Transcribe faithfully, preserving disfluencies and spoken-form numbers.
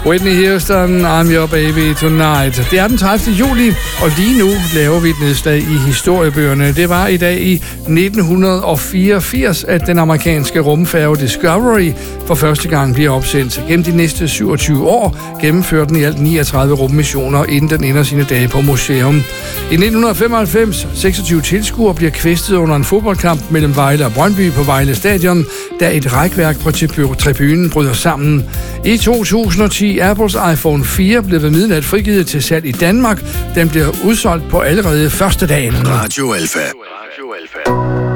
Whitney Houston, I'm Your Baby Tonight. Det er den tredivte juli, og lige nu laver vi et nedslag i historiebøgerne. Det var i dag i nitten fireogfirs, at den amerikanske rumfærge Discovery for første gang bliver opsendt. Gennem de næste syvogtyve år gennemfører den i alt niogtredive rummissioner, inden den ender sine dage på museum. I nitten femoghalvfems, seksogtyve tilskuere bliver kvæstet under en fodboldkamp mellem Vejle og Brøndby på Vejle Stadion, da et rækværk på tribunen bryder sammen. I to tusind og ti Apples iPhone fire blev ved midnat frigivet til salg i Danmark. Den bliver udsolgt på allerede første dagen. Radio Alfa. Radio Alfa.